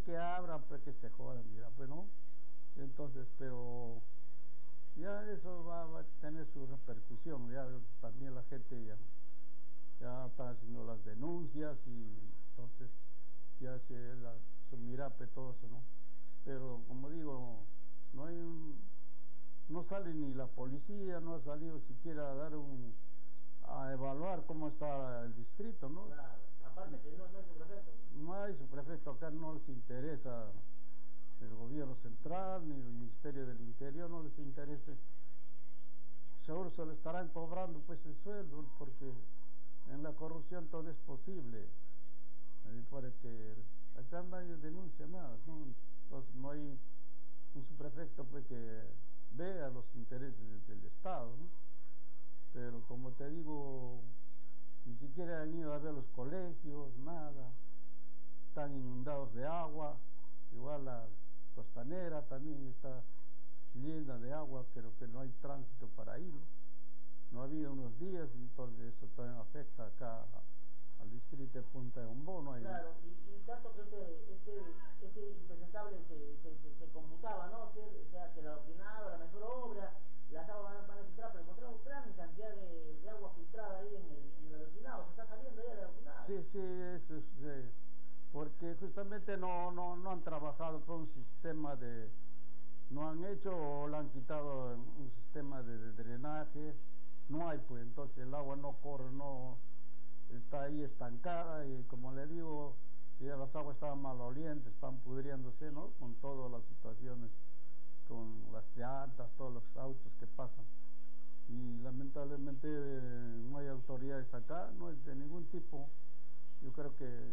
que abran, pues que se jodan, mira, pues no. Entonces, pero ya eso va a tener su repercusión, ya también la gente ya está haciendo las denuncias y entonces ya su mirape, todo eso, ¿no? Pero como digo, no hay no sale ni la policía, no ha salido siquiera a evaluar cómo está el distrito, ¿no? Claro, aparte que no hay su prefecto. No hay su prefecto, acá no les interesa el gobierno central ni el Ministerio del Interior, no les interesa. Seguro se le estarán cobrando pues el sueldo, porque en la corrupción todo es posible. Porque acá nadie denuncia nada, ¿no? Entonces no hay un subprefecto pues que vea los intereses del Estado, ¿no? Pero como te digo, ni siquiera han ido a ver los colegios, nada, están inundados de agua, igual la costanera también está llena de agua, pero que no hay tránsito para ir, no ha habido unos días, entonces eso también afecta acá al distrito de Punta de Ombó, no hay. Claro, y tanto que este impresentable se computaba, ¿no? O sea, que la opinado, la mejor obra, las aguas van a filtrar, pero encontraron gran cantidad de agua filtrada ahí en el adoquinado, se está saliendo ya del adoquinado. Sí, sí, eso es, porque justamente no han trabajado por un sistema no han hecho o le han quitado un sistema de drenaje, no hay pues, entonces el agua no corre, no está ahí estancada y como le digo, ya las aguas estaban malolientes, están pudriéndose, ¿no? Con todas las situaciones, con las llantas, todos los autos que pasan. Y lamentablemente no hay autoridades acá, no es de ningún tipo. Yo creo que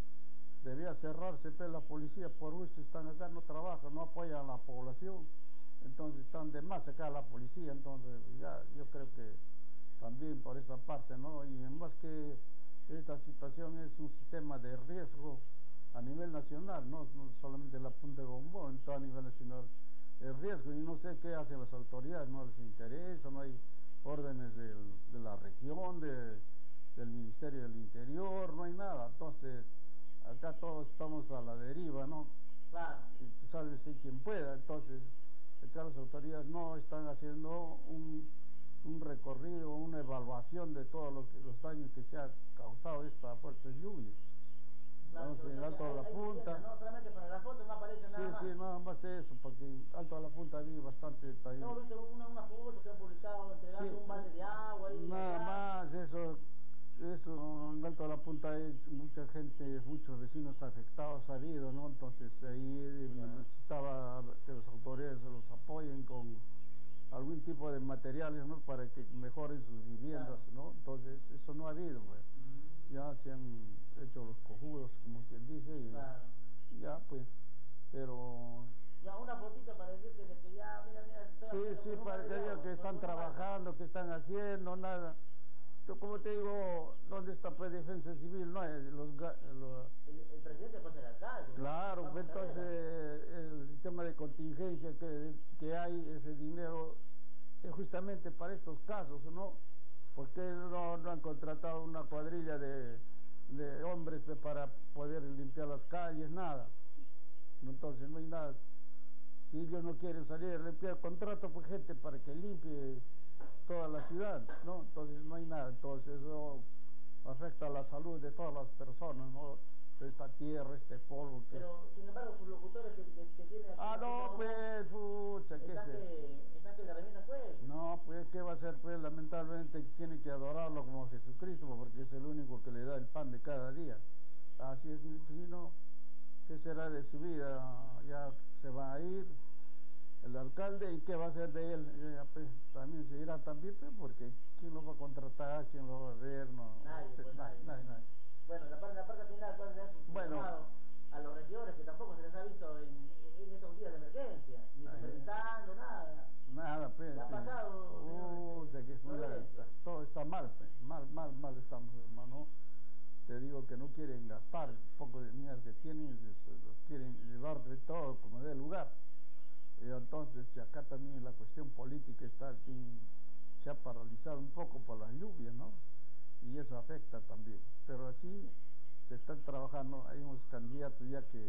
debía cerrarse, pero la policía por gusto están acá, no trabajan, no apoyan a la población. Entonces están de más acá la policía, entonces ya yo creo que también por esa parte, ¿no? Y en más que esta situación es un sistema de riesgo a nivel nacional, no solamente la Punta de Ombó, en todo a nivel nacional el riesgo, y no sé qué hacen las autoridades, no les interesa, no hay órdenes de la región, del Ministerio del Interior, no hay nada, entonces acá todos estamos a la deriva, ¿no? Claro. Y sálvese quien pueda, entonces acá las autoridades no están haciendo un recorrido, una evaluación de todos los daños que se ha causado esta fuerte lluvia. Claro, Entonces en Alto de la Punta, no solamente para la foto no aparece nada más. sí, nada más eso, porque en Alto de la Punta había bastante también. No, viste una foto que han publicado entregando un balde de agua y nada más eso en Alto de la Punta hay mucha gente, muchos vecinos afectados, sabido, ¿no? Entonces ahí necesitaba que las autoridades los apoyen con algún tipo de materiales, ¿no? Para que mejoren sus viviendas, ¿no? Entonces eso no ha habido, pues. Ya se han hecho los cojudos, como quien dice, y ya pues, pero ya una fotito para decirte de que ya, mira, sí, para que digan que están trabajando, que están haciendo, nada. Yo como te digo, ¿dónde está pues Defensa Civil? No, el presidente puede ser alcalde. Claro, pues, entonces el sistema de contingencia que hay, ese dinero, es justamente para estos casos, ¿no? Porque no han contratado una cuadrilla de hombres pues, para poder limpiar las calles, nada. Entonces no hay nada. Si ellos no quieren salir a limpiar, contrato pues gente para que limpie toda la ciudad, ¿no? Entonces no hay nada, entonces eso afecta a la salud de todas las personas, ¿no? Esta tierra, este polvo. Pero sin embargo sus locutores que tiene aquí... no, pues, pucha, ¿qué sé? Están que le revientan cuello. No, pues, ¿qué va a hacer? Pues, lamentablemente tiene que adorarlo como Jesucristo, porque es el único que le da el pan de cada día. Así es, si no, ¿qué será de su vida? Ya se va a ir el alcalde, ¿y qué va a hacer de él? Pues, también se irá también, pues, porque ¿quién lo va a contratar? ¿Quién lo va a ver? No, nadie. Bueno, la parte final, ¿cuál es su llamado a los regidores que tampoco se les ha visto en estos días de emergencia? Ni supervisando, nada. Nada, pues. ¿Qué ha pasado? Todo está mal, pues. Mal estamos, hermano. Te digo que no quieren gastar el poco de dinero que tienen, los quieren llevar de todo como de lugar. Y entonces acá también la cuestión política se ha paralizado un poco por las lluvias, ¿no? Y eso afecta también. Pero así se están trabajando, hay unos candidatos ya que